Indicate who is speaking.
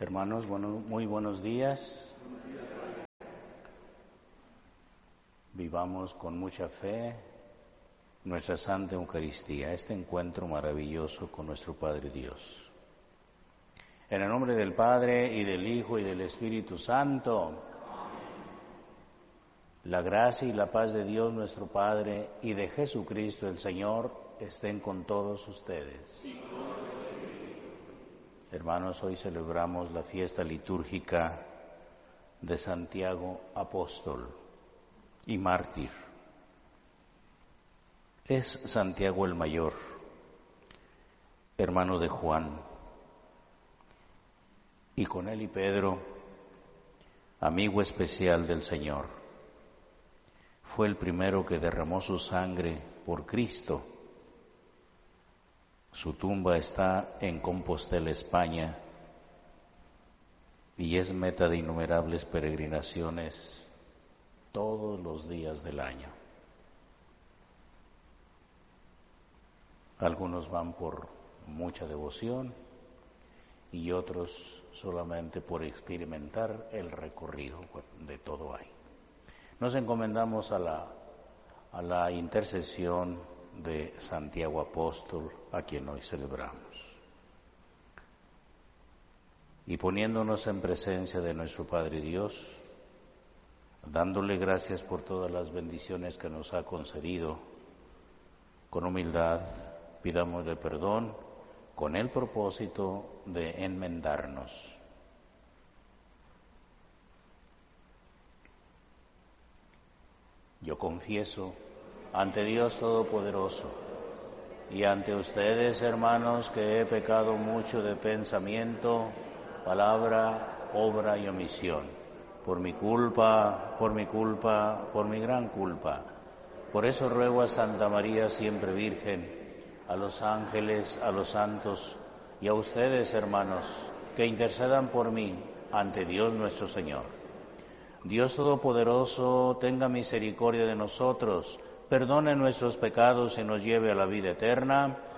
Speaker 1: Hermanos, muy buenos días. Vivamos con mucha fe nuestra Santa Eucaristía, este encuentro maravilloso con nuestro Padre Dios. En el nombre del Padre, y del Hijo, y del Espíritu Santo, la gracia y la paz de Dios nuestro Padre y de Jesucristo el Señor estén con todos ustedes. Hermanos, hoy celebramos la fiesta litúrgica de Santiago Apóstol y mártir. Es Santiago el Mayor, hermano de Juan, y con él y Pedro, amigo especial del Señor. Fue el primero que derramó su sangre por Cristo. Su tumba está en Compostela, España, y es meta de innumerables peregrinaciones todos los días del año. Algunos van por mucha devoción y otros solamente por experimentar el recorrido. De todo hay. Nos encomendamos a la intercesión de Santiago Apóstol, a quien hoy celebramos. Y poniéndonos en presencia de nuestro Padre Dios, dándole gracias por todas las bendiciones que nos ha concedido, con humildad pidámosle perdón con el propósito de enmendarnos. Yo confieso ante Dios Todopoderoso y ante ustedes, hermanos, que he pecado mucho de pensamiento, palabra, obra y omisión, por mi culpa, por mi gran culpa. Por eso ruego a Santa María, siempre Virgen, a los ángeles, a los santos y a ustedes, hermanos, que intercedan por mí ante Dios nuestro Señor. Dios Todopoderoso, tenga misericordia de nosotros, perdone nuestros pecados y nos lleve a la vida eterna.